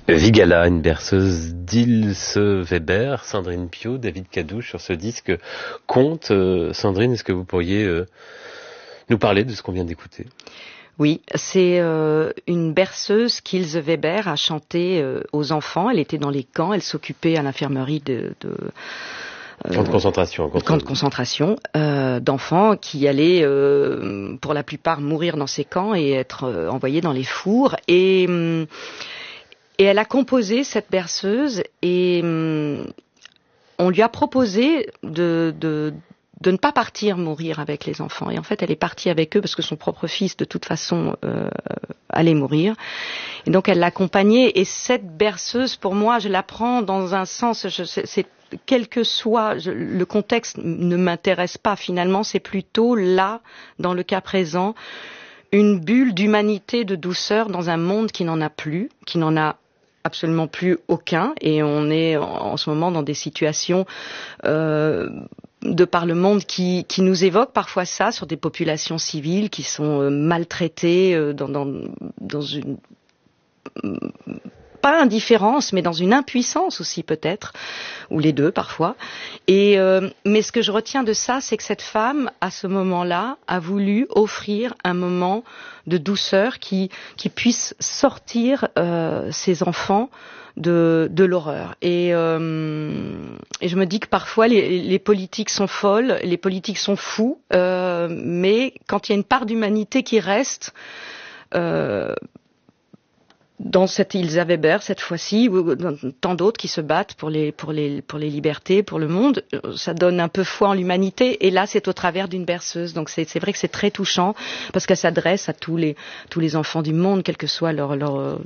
Vigala, une berceuse d'Ilse Weber, Sandrine Piau, David Cadouche sur ce disque Conte. Sandrine, est-ce que vous pourriez nous parler de ce qu'on vient d'écouter ? Oui, c'est une berceuse qu'Ilse Weber a chantée aux enfants. Elle était dans les camps, elle s'occupait à l'infirmerie camp de concentration, d'enfants qui allaient pour la plupart mourir dans ces camps et être envoyés dans les fours. Et elle a composé cette berceuse et on lui a proposé de ne pas partir mourir avec les enfants. Et en fait, elle est partie avec eux parce que son propre fils, de toute façon, allait mourir. Et donc, elle l'accompagnait. Et cette berceuse, pour moi, je la prends dans un sens, quel que soit le contexte, ne m'intéresse pas finalement. C'est plutôt là, dans le cas présent, une bulle d'humanité, de douceur dans un monde qui n'en a plus, qui n'en a absolument plus aucun. Et on est en ce moment dans des situations de par le monde qui nous évoquent parfois ça, sur des populations civiles qui sont maltraitées dans une pas indifférence, mais dans une impuissance aussi peut-être, ou les deux parfois. Mais ce que je retiens de ça, c'est que cette femme, à ce moment-là, a voulu offrir un moment de douceur qui puisse sortir ses enfants de l'horreur. Et je me dis que parfois les politiques sont folles, les politiques sont fous, mais quand il y a une part d'humanité qui reste dans cette Ilse Weber, cette fois-ci, ou dans tant d'autres qui se battent pour les libertés, pour le monde, ça donne un peu foi en l'humanité. Et là, c'est au travers d'une berceuse. Donc c'est vrai que c'est très touchant parce qu'elle s'adresse à tous les enfants du monde, quelle que soit leur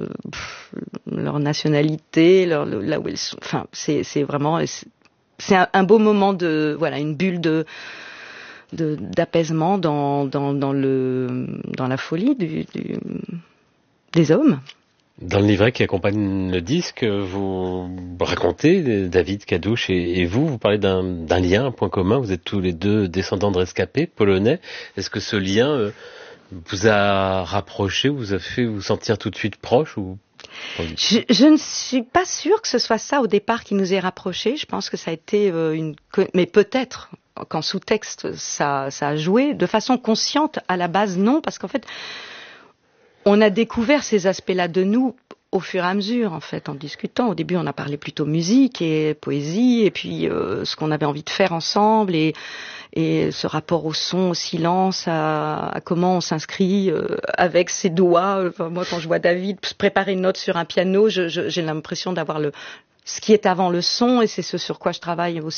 nationalité, là où ils sont. Enfin, c'est vraiment c'est un beau moment une bulle d'apaisement dans la folie des hommes. Dans le livret qui accompagne le disque, vous racontez, David Cadouche et vous parlez d'un lien, un point commun. Vous êtes tous les deux descendants de rescapés polonais. Est-ce que ce lien vous a rapproché, vous a fait vous sentir tout de suite proche ou... Je ne suis pas sûre que ce soit ça au départ qui nous ait rapprochés. Je pense que ça a été mais peut-être qu'en sous-texte ça a joué de façon consciente. À la base, non, parce qu'en fait, on a découvert ces aspects-là de nous au fur et à mesure, en fait, en discutant. Au début, on a parlé plutôt musique et poésie, et puis ce qu'on avait envie de faire ensemble, et ce rapport au son, au silence, à comment on s'inscrit avec ses doigts. Enfin, moi, quand je vois David préparer une note sur un piano, j'ai l'impression d'avoir ce qui est avant le son, et c'est ce sur quoi je travaille aussi.